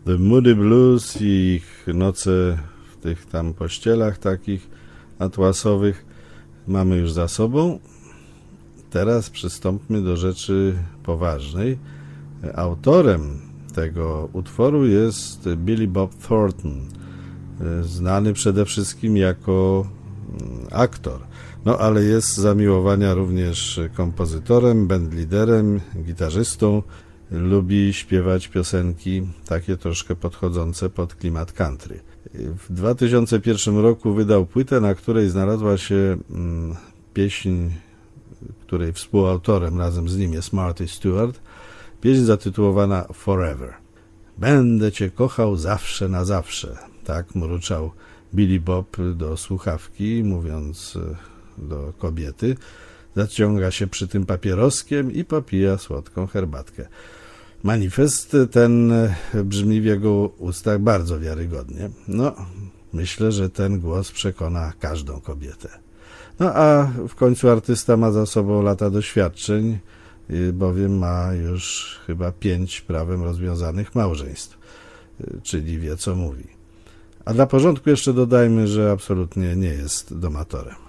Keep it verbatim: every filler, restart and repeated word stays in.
The Moody Blues i ich noce w tych tam pościelach takich atłasowych mamy już za sobą. Teraz przystąpmy do rzeczy poważnej. Autorem tego utworu jest Billy Bob Thornton, znany przede wszystkim jako aktor, no ale jest z zamiłowania również kompozytorem, bandliderem, gitarzystą. Lubi śpiewać piosenki takie troszkę podchodzące pod klimat country. W dwa tysiące pierwszym roku wydał płytę, na której znalazła się mm, pieśń, której współautorem razem z nim jest Marty Stewart, pieśń zatytułowana Forever. Będę cię kochał zawsze na zawsze. Tak mruczał Billy Bob do słuchawki, mówiąc do kobiety. Zaciąga się przy tym papieroskiem i popija słodką herbatkę. Manifest ten brzmi w jego ustach bardzo wiarygodnie. No, myślę, że ten głos przekona każdą kobietę. No a w końcu artysta ma za sobą lata doświadczeń, bowiem ma już chyba pięć prawem rozwiązanych małżeństw, czyli wie co mówi. A dla porządku jeszcze dodajmy, że absolutnie nie jest domatorem.